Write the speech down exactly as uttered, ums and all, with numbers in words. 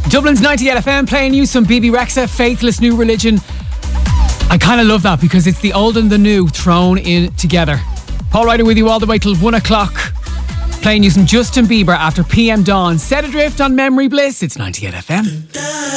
Dublin's ninety-eight F M playing you some B B Rexa, Faithless New Religion. I kind of love that because it's the old and the new thrown in together. Paul Ryder with you all the way till one o'clock. Playing you some Justin Bieber after P M Dawn. Set adrift on Memory Bliss. It's ninety-eight F M.